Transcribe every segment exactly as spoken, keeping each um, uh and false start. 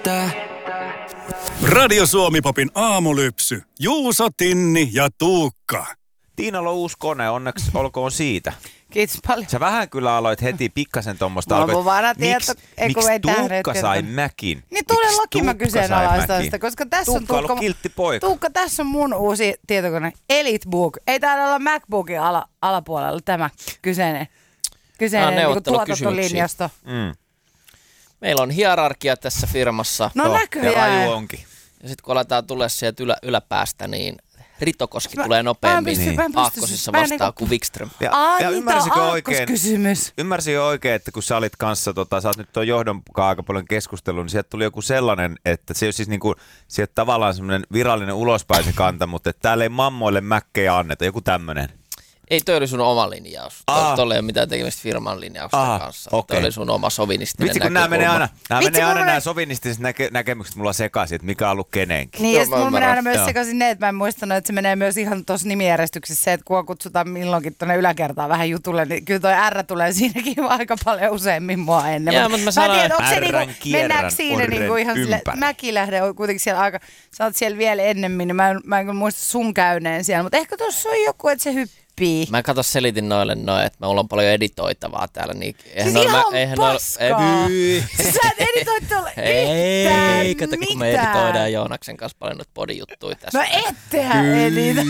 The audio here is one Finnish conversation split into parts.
Radio Suomi-popin aamulypsy. Juuso, Tinni ja Tuukka. Tiinalla on uusi kone, onneksi olkoon siitä. Kiitos paljon. Sä vähän kyllä aloit heti pikkasen tuommoista. Mulla on mun vara tieto. Miksi Tuukka sai Mäkin? Niin todellakin mä kyseenalaistan sitä, koska tässä Tuukka on Tuukka on kiltti poika. Tuukka, tässä on mun uusi tietokone, EliteBook. Ei täällä olla MacBookin ala, alapuolella tämä kyseinen, kyseinen niin tuotantolinjasto. Mm. Meillä on hierarkia tässä firmassa. No, no näköjään. Ja raju onkin. Ja sitten kun aletaan tulee sieltä ylä, yläpäästä, niin Ritokoski mä, tulee nopeammin niin. Aakkosissa vastaan niinku kuin Wikström. Ja, Ai, ja niin ymmärsikö oikein, kysymys. Ymmärsikö oikein, että kun sä olit kanssa, tota, sä oot nyt tuon johdon aika paljon keskustelun, niin sieltä tuli joku sellainen, että se ei ole siis niinku, sieltä tavallaan semmoinen virallinen ulospäin se kanta, mutta että täällä ei mammoille mäkkejä anneta, joku tämmöinen. Ei, toi oli sun oma linjaus. Tuolla ei ole mitään tekemistä firman linjausta kanssa. Okay. Toi oli sun oma sovinistinen Vitsi, kun näkökulma. nämä menee aina, nämä Vitsi, menee aina menee... nämä sovinistiset näke, näkemykset mulla sekaisin, että mikä on ollut kenenkin. Niin, ja sitten mulla menee aina myös Joo. sekaisin ne, että mä en muistanut, että se menee myös ihan tuossa nimijärjestyksessä se, että kun kutsutaan milloinkin tuonne yläkertaan vähän jutulle, niin kyllä toi R tulee siinäkin aika paljon useammin mua ennen. Jaa, mutta mä sanoin, tiedän, onko se R:n niinku, kierrän mennäänkö siinä niinku ihan sille, ympäri. Mäkilähde on kuitenkin siellä aika, sä oot siellä vielä ennemmin, niin mä en, mä en kyllä muista sun käyneen siellä, mutta ehkä tuossa on joku, että se hyppii. Mä kato selitin noille noin, että me ollaan paljon editoitavaa täällä. Niin siis ihan mä, paskaa. Ei, siis sä et editoit tuolla yhtään ei, kato kun me editoidaan Joonaksen kanssa paljon noita podijuttuja tässä. No ettehän editä.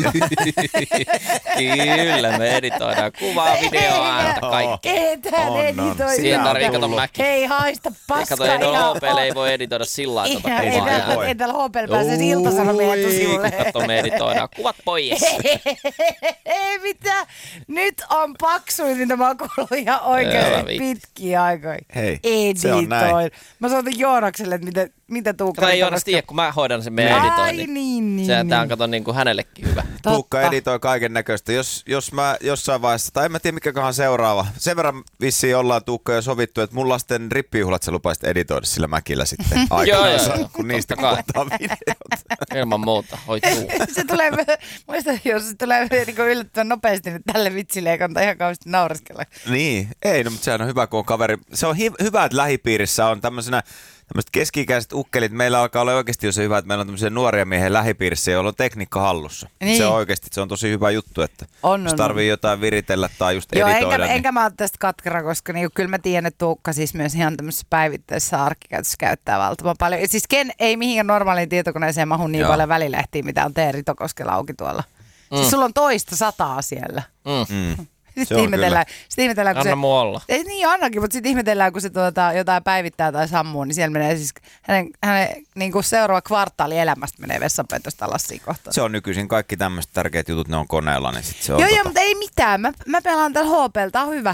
Kyllä, me editoidaan kuvaa, videoa, ääntä, kaikkea. Ethän editoi. Siihen tarvii kato Mäki. Hei, haista paskaa. Kato, ei no H P L ei voi editoida sillä lailla tuota kuvaa. Ei täällä H P L pääse Ilta-Sanomien etusivulle. Kato, me editoidaan kuvat pois. Ei mitään. Nyt on paksuin, mitä mä oon kuullut ihan oikein pitkiä aikoja. Hei, se on näin. Mä soitin Joonakselle, että mitä, mitä Tuukka... Tämä ei Joonas tiedä, kun mä hoidan sen meidän editoinnin. Ai niin, niin. Sehän tää on kato niin kuin hänellekin hyvä. Tuukka editoi kaiken näköistä. Jos, jos mä jossain vaiheessa, tai en mä tiedä mikäköhän seuraava. Sen verran vissiin ollaan Tuukka jo sovittu, että mun lasten rippijuhlat sä lupaisit editoida sillä Mäkillä sitten aikanaan, kun niistä kuvataan videot. Ilman muuta, hoituu. Se tulee, muista, jos se tulee niin yllättävän nopeasti, niin tälle vitsille ei kannata ihan kauheasti naureskella. Niin, ei, no mutta sehän on hyvä, kun on kaveri. Se on hi- hyvä, että lähipiirissä on tämmöisenä, tämmöiset keski-ikäiset ukkelit. Meillä alkaa olla oikeasti jo se hyvä, että meillä on tämmöisiä nuoria miehen lähipiirissä, joilla on tekniikka hallussa. Niin. Se on oikeasti, se on tosi hyvä juttu, että on, jos tarvii on. jotain viritellä tai just Joo, editoida. enkä, niin... enkä mä ole tästä katkera, koska niinku, kyllä mä tiedän, että Tuukka siis myös ihan tämmöisessä päivittäisessä arkkikäytössä käyttää valtavan paljon. Siis ken ei mihinkään normaaliin tietokoneeseen mahu niin Joo. paljon välilehtiä, mitä on T. Ritokoskella auki tuolla. Mm. Siis sulla on toista sataa siellä. Mm. Mm. Sitten ihmetellään, sit ihmetellään, kun anna se... mun olla. Ei, niin annakin, mutta sitten ihmetellään, kun se tuota, jotain päivittää tai sammuu, niin siellä menee siis hänen, hänen niin kuin seuraava kvartaali elämästä menee vessanpöntöstä lassiin kohtaan. Se on nykyisin kaikki tämmöiset tärkeät jutut, ne on koneella, niin sit se on Joo, tota... joo, mutta ei mitään. Mä, mä pelaan täällä H P:llä, tää on hyvä.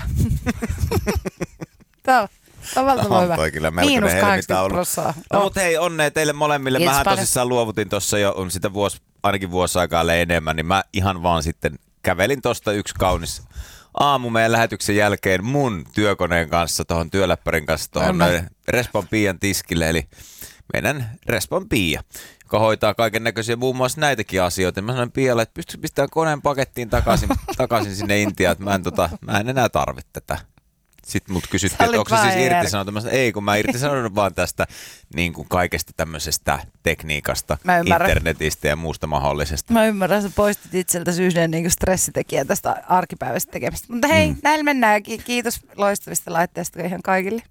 Tää on, tää on valtavan hyvä. Miinus kahdeksankymmentä prosenttia. No, no mutta hei, onnea teille molemmille. Yes, Mähän paljon. tosissaan luovutin tuossa jo, on sitä vuosi, ainakin vuosi aikaa enemmän, niin mä ihan vaan sitten kävelin tosta yksi kaunis aamu meidän lähetyksen jälkeen mun työkoneen kanssa, tuohon työläppärin kanssa, tuohon Respon Pian tiskille, eli meidän Respon Pia, joka hoitaa kaiken näköisiä muun muassa näitäkin asioita. Mä sanoin Pialle, että pystytkö pistämään koneen pakettiin takaisin, takaisin sinne Intiaan, että mä en, tota, mä en enää tarvitse tätä. Sitten mut kysyttiin, että onko se siis irtisanottu. Mä sanoin, ei, kun mä irtisanonut vaan tästä niin kuin kaikesta tämmöisestä tekniikasta, internetistä ja muusta mahdollisesta. Mä ymmärrän, sä poistit itseltäsi yhden niin kuin stressitekijän tästä arkipäivästä tekemistä. Mutta hei, mm. näillä mennään. Kiitos loistavista laitteista ihan kaikille.